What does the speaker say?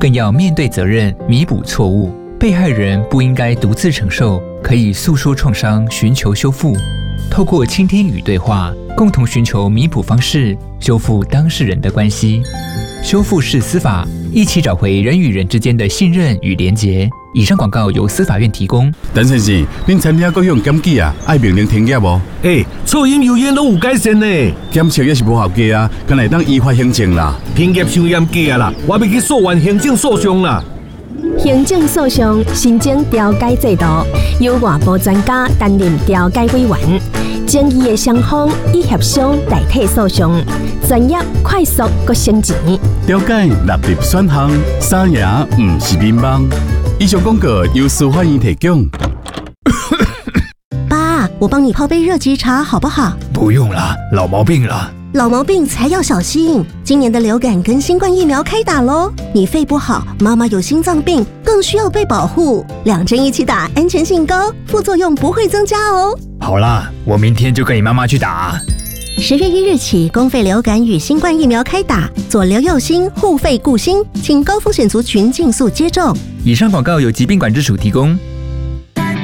更要面对责任，弥补错误。被害人不应该独自承受，可以诉说创伤，寻求修复。透过倾听与对话，共同寻求弥补方式，修复当事人的关系。修复式司法，一起找回人与人之间的信任与连结。以上广告由司法院提供。 陈先生，恁餐厅各项检举啊，爱命令停业无？ 噪音油烟都有改善呢。 检测也是无合格啊，敢来当依法行政啦。 停业伤严格啊啦，我要去诉愿行政诉讼啦。 行政诉讼新增调解制度，由外部专家担任调解委员，争议的双方以协商代替诉讼，专业、快速、阁省钱。 调解纳入选项，三赢唔是乒乓。以上广告由司法院提供。 爸，我帮你泡杯热吉茶好不好？ 不用了，老毛病了。 老毛病才要小心，今年的流感跟新冠疫苗开打咯。你肺不好，妈妈有心脏病，更需要被保护。2针一起打，安全性高，副作用不会增加哦。 好啦，我明天就跟你妈妈去打。 10月1日起，公费流感与新冠疫苗开打，左流右心，护肺顾心，请高风险族群尽速接种。 以上广告由疾病管制署提供。